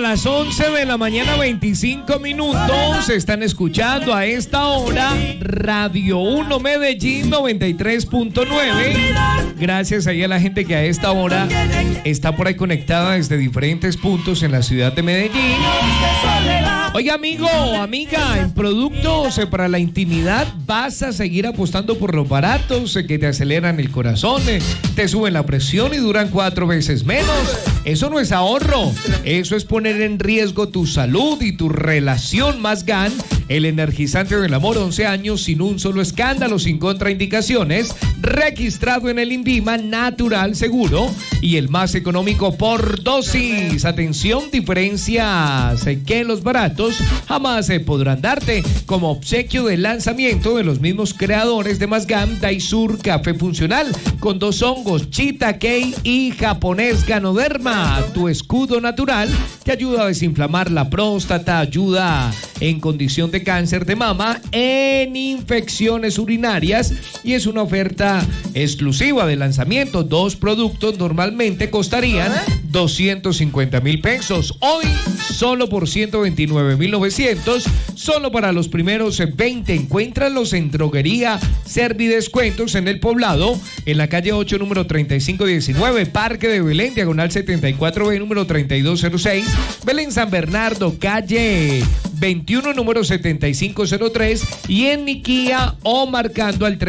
las 11 de la mañana, 25 minutos. Están escuchando a esta hora Radio 1 Medellín 93.9. Gracias ahí a la gente que a esta hora está por ahí conectada desde diferentes puntos en la ciudad de Medellín. Oiga, amigo, amiga, en productos para la intimidad vas a seguir apostando por los baratos que te aceleran el corazón, te suben la presión y duran 4 veces menos. Eso no es ahorro, eso es poner en riesgo tu salud y tu relación. Más GAN, el energizante del amor, 11 años sin un solo escándalo, sin contraindicaciones, registrado en el INVIMA, natural, seguro y el más económico por dosis. Atención, diferencias que los baratos jamás se podrán darte. Como obsequio del lanzamiento de los mismos creadores de Más GAN, Daisur Café Funcional con 2 hongos, Chita Kei y japonés Ganoderma. Tu escudo natural te ayuda a desinflamar la próstata, ayuda en condición de cáncer de mama, en infecciones urinarias, y es una oferta exclusiva de lanzamiento. 2 productos normalmente costarían 250,000 pesos. Hoy solo por 129,900, solo para los primeros 20. Encuéntralos en Droguería Servidescuentos en El Poblado, en la calle 8, número 3519, Parque de Belén, diagonal 74B, número 3206, Belén San Bernardo, calle 21, número 7503, y en Niquía o marcando al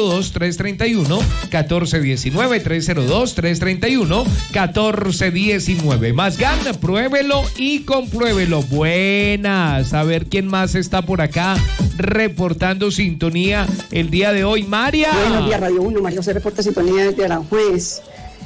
302-331-1419, 302-331-1419. Más GAN, pruébelo y compruébelo. Buenas, a ver quién más está por acá reportando sintonía el día de hoy. María. Buenos días, Radio 1, María se reporta sintonía desde Aranjuez.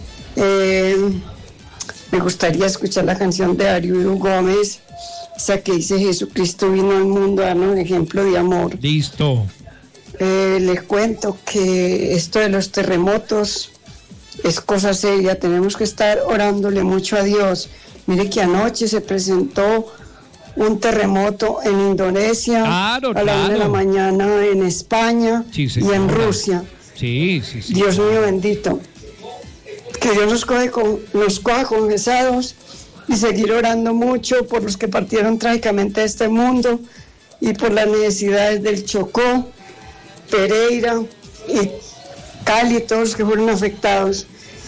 Me gustaría escuchar la canción de Ariu Gómez, esa que dice: Jesucristo vino al mundo a darnos un ejemplo de amor. Listo. Les cuento que esto de los terremotos es cosa seria, tenemos que estar orándole mucho a Dios. Mire que anoche se presentó un terremoto en Indonesia, a la 1 de la mañana en España, sí, y en Rusia. Sí. Dios mío bendito. Que Dios nos coja confesados y seguir orando mucho por los que partieron trágicamente de este mundo y por las necesidades del Chocó, Pereira y Cali, todos los que fueron afectados.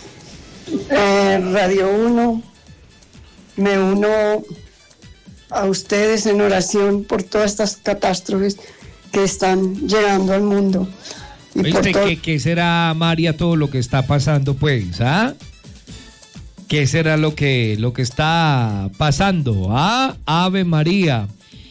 Radio 1, me uno a ustedes en oración por todas estas catástrofes que están llegando al mundo. ¿Qué será, María, todo lo que está pasando, pues? ¿Ah? ¿Qué será lo que está pasando? ¿Ah? Ave María.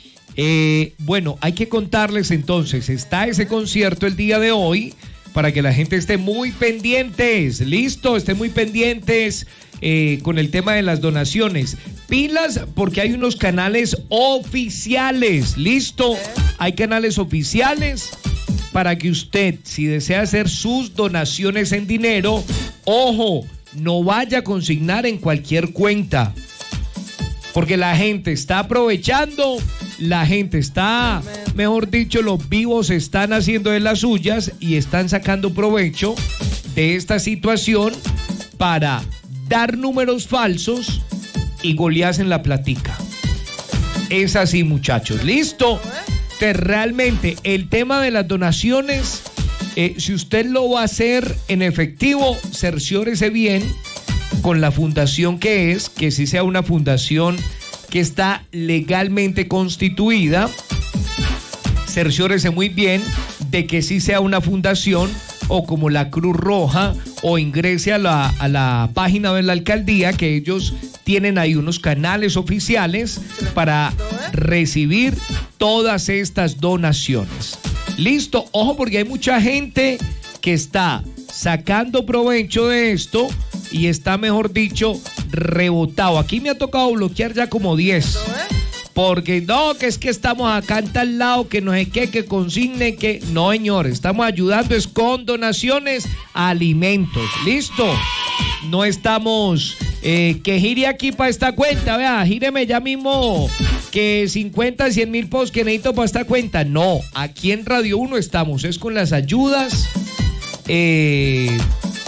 Bueno, hay que contarles entonces, está ese concierto el día de hoy para que la gente esté muy pendientes. Listo, estén muy pendientes con el tema de las donaciones. Pilas, porque hay unos canales oficiales. Listo, hay canales oficiales para que usted, si desea hacer sus donaciones en dinero, ojo, no vaya a consignar en cualquier cuenta, porque la gente está aprovechando, la gente está, mejor dicho, los vivos están haciendo de las suyas y están sacando provecho de esta situación para dar números falsos y golearse en la platica. Es así, muchachos. ¿Listo? Realmente el tema de las donaciones, si usted lo va a hacer en efectivo, cerciórese bien con la fundación que sí sea una fundación que está legalmente constituida. Cerciórese muy bien de que sí sea una fundación o como la Cruz Roja, o ingrese a la página de la alcaldía, que ellos tienen ahí unos canales oficiales para recibir todas estas donaciones. Listo, ojo, porque hay mucha gente que está sacando provecho de esto y está, mejor dicho, rebotado. Aquí me ha tocado bloquear ya como 10. Porque no, que es que estamos acá en tal lado, que no sé qué, que consigne, que... No, señores, estamos ayudando es con donaciones a alimentos. ¿Listo? No estamos... que gire aquí para esta cuenta, vea, gíreme ya mismo que 50, 100 mil pesos que necesito para esta cuenta. No, aquí en Radio 1 estamos, es con las ayudas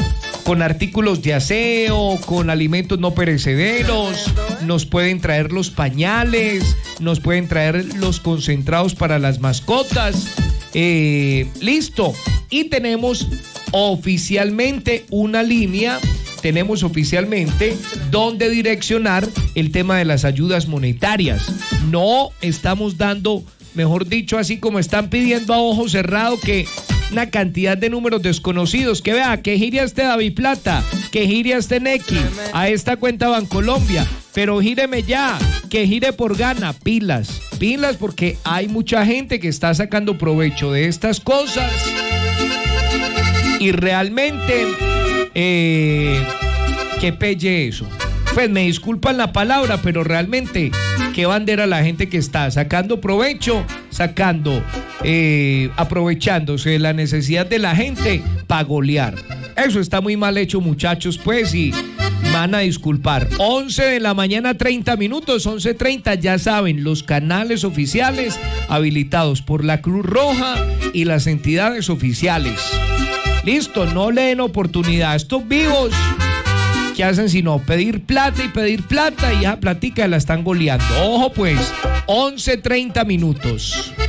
con artículos de aseo, con alimentos no perecederos, nos pueden traer los pañales, nos pueden traer los concentrados para las mascotas. Listo. Y tenemos oficialmente una línea, donde direccionar el tema de las ayudas monetarias. No estamos dando, mejor dicho, así como están pidiendo a ojo cerrado, que una cantidad de números desconocidos, que vea, que gire a este David Plata, que gire a este Nequi, a esta cuenta Bancolombia, pero gíreme ya, que gire por Gana. Pilas, porque hay mucha gente que está sacando provecho de estas cosas y realmente que pelle eso. Pues me disculpan la palabra, pero realmente qué bandera la gente que está sacando provecho, aprovechándose de la necesidad de la gente para golear. Eso está muy mal hecho, muchachos, pues, y van a disculpar. 11 de la mañana, 30 minutos, 11:30, ya saben, los canales oficiales habilitados por la Cruz Roja y las entidades oficiales. Listo, no le den oportunidad a estos vivos que hacen sino pedir plata y esa platica la están goleando. Ojo pues, 11:30 minutos.